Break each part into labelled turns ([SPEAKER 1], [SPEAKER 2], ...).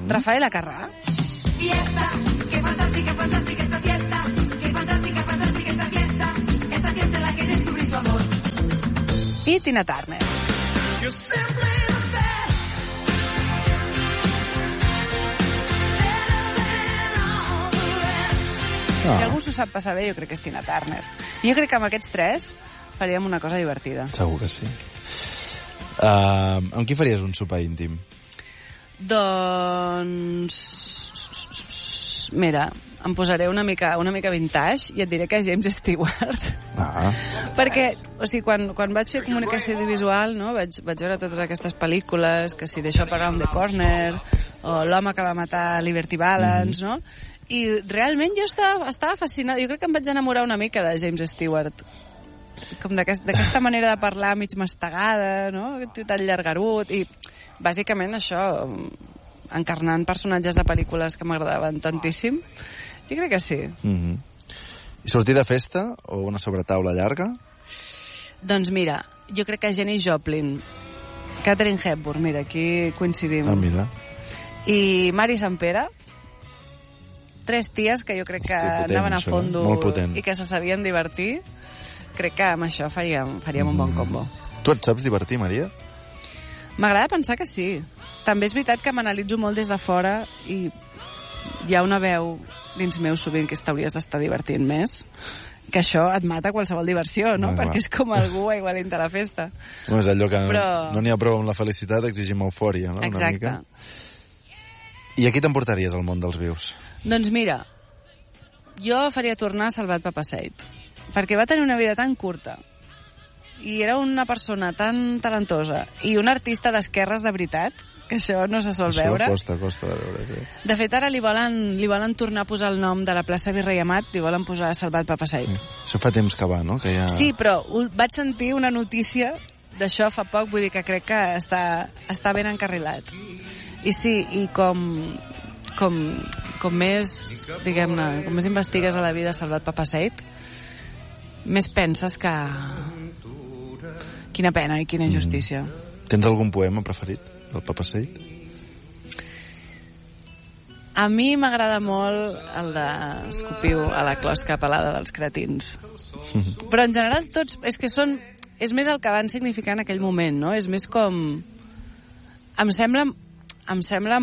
[SPEAKER 1] Rafaela Carrà.
[SPEAKER 2] Fiesta, qué fantástica, fantástica esta fiesta. Qué fantástica, fantástica esta fiesta. Esta fiesta en la que descubrí su amor.
[SPEAKER 1] I Tina Turner.
[SPEAKER 2] You're simply the best.
[SPEAKER 1] Si algú s'ho sap passar bé, jo crec que és Tina Turner. Jo crec que amb aquests tres faríem una cosa divertida.
[SPEAKER 3] Segur que sí. Amb qui faries un sopar íntim?
[SPEAKER 1] Doncs... Mira, em posaré una mica vintage i et diré que és James Stewart. Perquè, o sigui, quan vaig fer comunicació audiovisual, no, vaig veure totes aquestes pel·lícules, que si The Shop Around the Corner, o L'home que va matar Liberty Balance, no? I realment jo estava fascinada. Jo crec que em vaig enamorar una mica de James Stewart. Com d'aquesta manera de parlar mig mastegada, no? Tan llargarut. I bàsicament això, encarnant personatges de pel·lícules que m'agradaven tantíssim. Jo crec que sí.
[SPEAKER 3] I sortir de festa o una sobretaula llarga?
[SPEAKER 1] Doncs mira, jo crec que Jenny Joplin, Katharine Hepburn, mira, aquí coincidim.
[SPEAKER 3] Mira.
[SPEAKER 1] I Mari Sampere, tres ties que jo crec que anaven a fondo i que se sabien divertir. Crec que amb això faríem un bon combo.
[SPEAKER 3] Tu et saps divertir, Maria?
[SPEAKER 1] M'agrada pensar que sí. També és veritat que m'analitzo molt des de fora i hi ha una veu dins meu sovint que t'hauries d'estar divertint més, que això et mata qualsevol diversió, no? Perquè és com algú aigualint a la festa.
[SPEAKER 3] No, és allò que no n'hi ha prou amb la felicitat, exigim eufòria, no?
[SPEAKER 1] Exacte.
[SPEAKER 3] I a qui t'emportaries al món dels vius?
[SPEAKER 1] Doncs mira, jo faria tornar a Salvat Papasseit, perquè va tenir una vida tan curta i era una persona tan talentosa i un artista d'esquerres de veritat, que això no se sol veure.
[SPEAKER 3] Això costa de veure. Sí.
[SPEAKER 1] De fet, ara li volen tornar a posar el nom de la plaça Virrei Amat, li volen posar Salvat Papasseit.
[SPEAKER 3] Això fa temps que va, no? Que ja...
[SPEAKER 1] Sí, però vaig sentir una notícia d'això fa poc, vull dir que crec que està ben encarrilat. I sí, i com més, diguem-ne, com més investigues a la vida Salvat Papasseit, més penses que... Quina pena i quina injustícia.
[SPEAKER 3] Tens algun poema preferit del Papasseit?
[SPEAKER 1] A mi m'agrada molt el de Escopiu a la closca pelada dels cretins. Però en general tots... És més el que van significar en aquell moment, no? És més com... Em sembla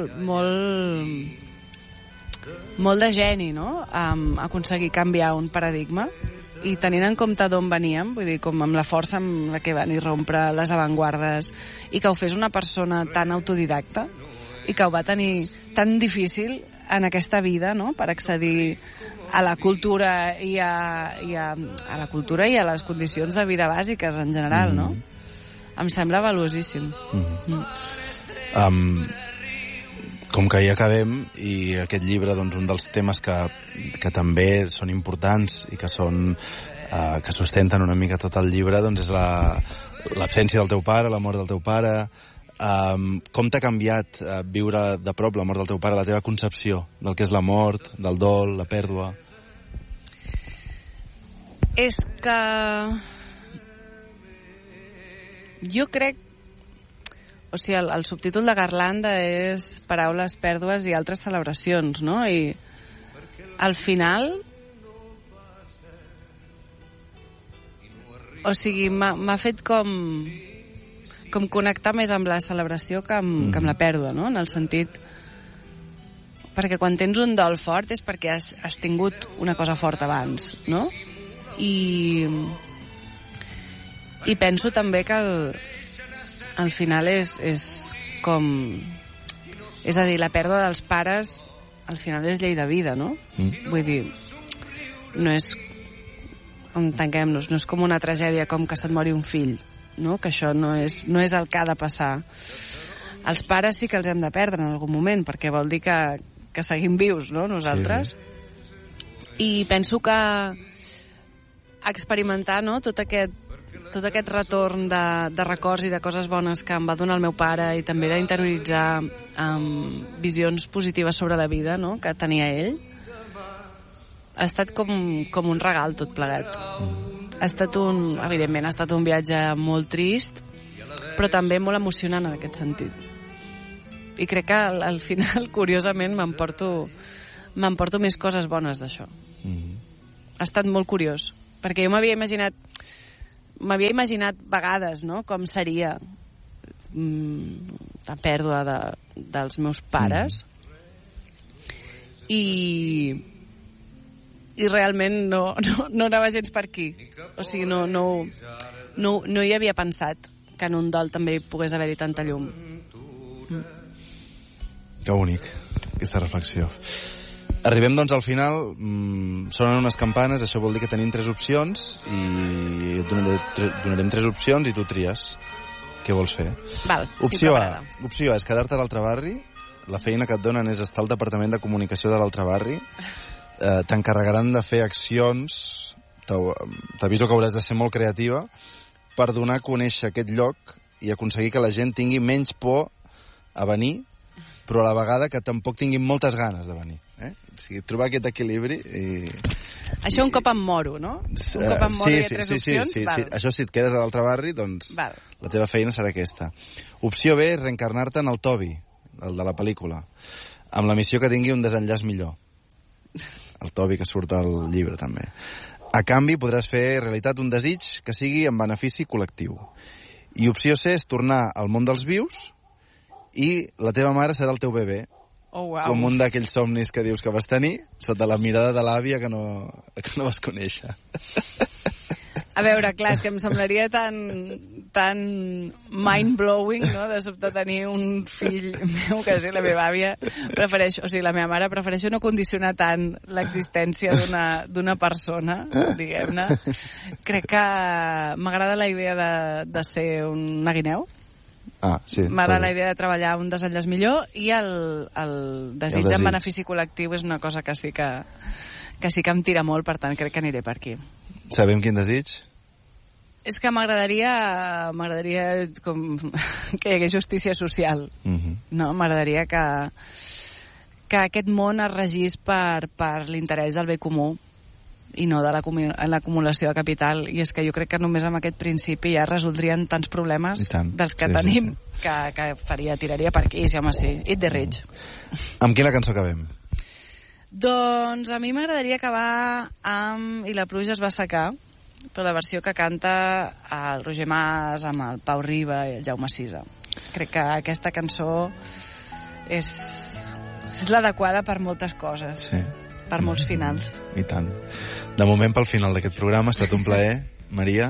[SPEAKER 1] molt de geni, no? Aconseguir canviar un paradigma i tenint en compte d'on veníem, vull dir, com amb la força amb la que van irrompre les avantguardes i que ho fes una persona tan autodidacta i que ho va tenir tan difícil en aquesta vida, no?, per accedir a la cultura i a la cultura i a les condicions de vida bàsiques en general, no? Em sembla valuosíssim.
[SPEAKER 3] Com que ja acabem, i aquest llibre, doncs, un dels temes que també són importants i que que sustenten una mica tot el llibre, doncs és l'absència del teu pare, la mort del teu pare. Com t'ha canviat viure de prop la mort del teu pare, la teva concepció del que és la mort, del dol, la pèrdua?
[SPEAKER 1] És que jo crec, o sigui, el subtítol de Garlanda és Paraules, pèrdues i altres celebracions, no? I al final, o sigui, m'ha fet com connectar més amb la celebració que amb la pèrdua, no? En el sentit... Perquè quan tens un dol fort és perquè has tingut una cosa forta abans, no? I penso també que al final és com... És a dir, la pèrdua dels pares al final és llei de vida, no? Vull dir, no és... Entenguem-nos, no és com una tragèdia com que se't mori un fill, no? Que això no és el que ha de passar. Els pares sí que els hem de perdre en algun moment, perquè vol dir que seguim vius, no?, nosaltres. Sí. I penso que experimentar, no?, tot aquest retorn de records i de coses bones que em va donar el meu pare i també d'interioritzar visions positives sobre la vida, no?, que tenia ell, ha estat com un regal tot plegat. Evidentment, ha estat un viatge molt trist, però també molt emocionant en aquest sentit. crec que al final, curiosament, m'emporto més coses bones d'això. Ha estat molt curiós, perquè jo m'havia imaginat vegades, no?, com seria la pèrdua dels meus pares, i realment no anava gens per aquí. O sigui, no hi havia pensat que en un dol també hi pogués haver-hi tanta llum.
[SPEAKER 3] Que bonic, aquesta reflexió. Arribem, doncs, al final. Sonen unes campanes, això vol dir que tenim 3 opcions, i et donarem 3 opcions i tu tries. Què vols fer?
[SPEAKER 1] Val,
[SPEAKER 3] Opció A. Opció A és quedar-te a l'altre barri. La feina que et donen és estar al Departament de Comunicació de l'altre barri. T'encarregaran de fer accions. T'aviso que hauràs de ser molt creativa per donar a conèixer aquest lloc i aconseguir que la gent tingui menys por a venir, però a la vegada que tampoc tinguin moltes ganes de venir. O sigui, trobar aquest equilibri i...
[SPEAKER 1] Això un cop em moro, no? Un cop em moro hi ha 3 opcions?
[SPEAKER 3] Sí. Això, si et quedes a l'altre barri, doncs la teva feina serà aquesta. Opció B és reencarnar-te en el Toby, el de la pel·lícula, amb la missió que tingui un desenllaç millor. El Toby que surt al llibre, també. A canvi, podràs fer realitat un desig que sigui en benefici col·lectiu. I opció C és tornar al món dels vius i la teva mare serà el teu bebè.
[SPEAKER 1] Oh, wow.
[SPEAKER 3] Com un d'aquells somnis que dius que vas tenir sota la mirada de l'àvia que no vas conèixer.
[SPEAKER 1] A veure, clar, és que em semblaria tan mind-blowing, no?, de sobte tenir un fill meu, que sí, la meva àvia prefereix, o sigui, la meva mare prefereixo no condicionar tant l'existència d'una persona, diguem-ne. Crec que m'agrada la idea de ser una guineu.
[SPEAKER 3] Sí,
[SPEAKER 1] m'agrada la idea de treballar un desenllaç millor, i el desig en benefici col·lectiu és una cosa que sí que em tira molt, per tant crec que aniré per aquí.
[SPEAKER 3] Sabem quin desig?
[SPEAKER 1] És que m'agradaria com que hi hagués justícia social. No? M'agradaria que aquest món es regís per l'interès del bé comú i no de l'acumulació de capital. I és que jo crec que només amb aquest principi ja resoldrien tants problemes dels que tenim, que tiraria per aquí, sí, home, sí. Eat the rich.
[SPEAKER 3] Amb quina cançó acabem?
[SPEAKER 1] Doncs a mi m'agradaria acabar amb I la pluja es va assecar, però la versió que canta el Roger Mas amb el Pau Riba i el Jaume Sisa. Crec que aquesta cançó és l'adequada per moltes coses, per molts finals.
[SPEAKER 3] I tant. De moment, pel final d'aquest programa, ha estat un plaer, Maria,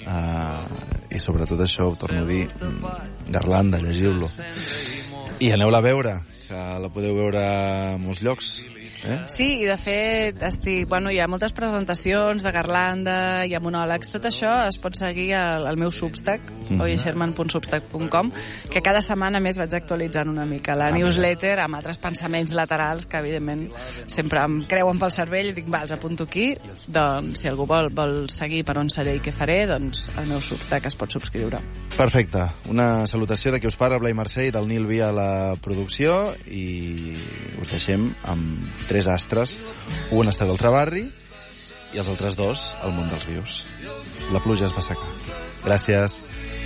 [SPEAKER 3] i sobretot això, ho torno a dir, Garlanda, llegiu-lo. I aneu-la a veure, que la podeu veure a molts llocs.
[SPEAKER 1] Sí, i de fet hi ha moltes presentacions de Garlanda, hi ha monòlegs, tot això es pot seguir al meu Substack, oiesherman.substack.com, que cada setmana més vaig actualitzant una mica la newsletter amb altres pensaments laterals que evidentment sempre em creuen pel cervell i dic, els apunto aquí. Doncs si algú vol seguir per on seré i què faré, doncs al meu Substack es pot subscriure. Perfecte,
[SPEAKER 3] una salutació de qui us parla, Blai Mercè, i del Nil Via a la producció, i us deixem amb 3 astres. Un està a l'altre barri i els altres 2 al món dels vius. La pluja es va assecar. Gràcies.